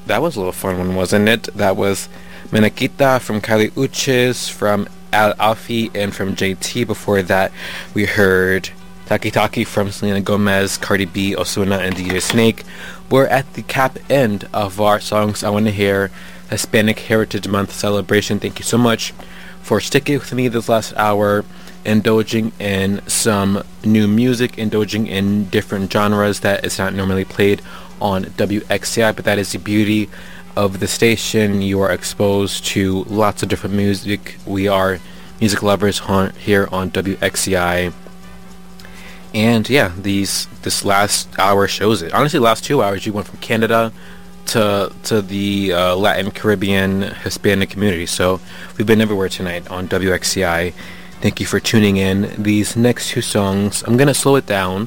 That was a little fun one, wasn't it? That was Menakita from Kali Uchis, from Al Alfie, and from JT. Before that, we heard Taki Taki from Selena Gomez, Cardi B, Ozuna, and DJ Snake. We're at the cap end of our Songs I Want to Hear Hispanic Heritage Month celebration. Thank you so much for sticking with me this last hour, indulging in some new music, indulging in different genres that is not normally played on WXCI, but that is the beauty of the station. You are exposed to lots of different music. We are music lovers here on WXCI. And yeah, this last hour shows it. Honestly, the last 2 hours, you went from Canada to the Latin, Caribbean, Hispanic community. So we've been everywhere tonight on WXCI. Thank you for tuning in. These next two songs, I'm going to slow it down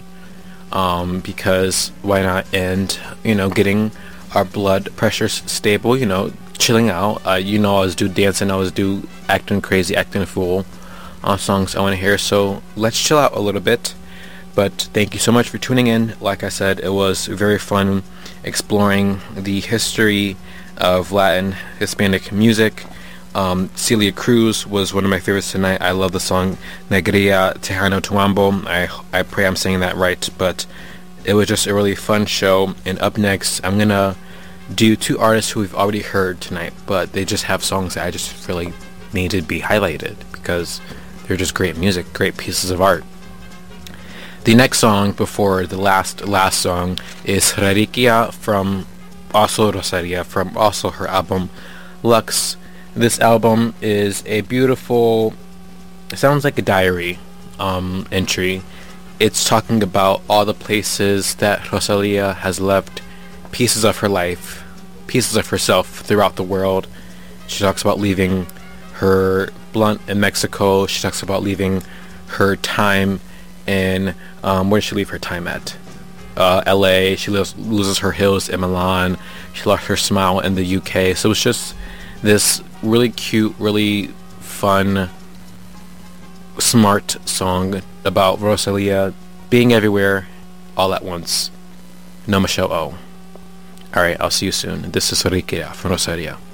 because why not? And, getting our blood pressures stable, chilling out. I always do dancing, I always do acting crazy, acting a fool on Songs I Want to Hear. So let's chill out a little bit. But thank you so much for tuning in. Like I said, it was very fun exploring the history of Latin Hispanic music. Celia Cruz was one of my favorites tonight. I love the song Negria Tejano Tuambo. I pray I'm saying that right, but it was just a really fun show. And up next, I'm going to do two artists who we've already heard tonight, but they just have songs that I just feel like need to be highlighted because they're just great music, great pieces of art. The next song before the last song is Rarikia from also Rosaria, from also her album Lux. This album is a beautiful, it sounds like a diary entry. It's talking about all the places that Rosalia has left pieces of her life, pieces of herself throughout the world. She talks about leaving her blunt in Mexico. She talks about leaving her time in, where did she leave her time at? LA. She loses her hills in Milan. She lost her smile in the UK. So it's just this really cute, really fun, smart song about Rosalia being everywhere all at once. No Michelle O. Alright, I'll see you soon. This is Rikia from Rosaria.